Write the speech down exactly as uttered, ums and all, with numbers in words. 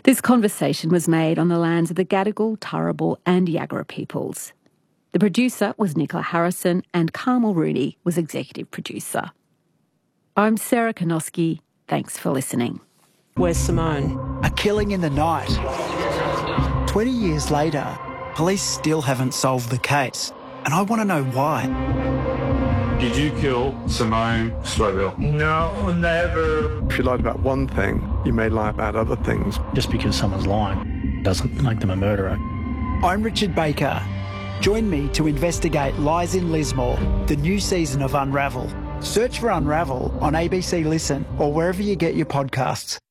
This conversation was made on the lands of the Gadigal, Turrbal and Yagara peoples. The producer was Nicola Harrison and Carmel Rooney was executive producer. I'm Sarah Konoski. Thanks for listening. Where's Simone? A killing in the night. Twenty years later, police still haven't solved the case, and I want to know why. Did you kill Simone Stroville? No, never. If you lied about one thing, you may lie about other things. Just because someone's lying doesn't make them a murderer. I'm Richard Baker. Join me to investigate Lies in Lismore, the new season of Unravel. Search for Unravel on A B C Listen or wherever you get your podcasts.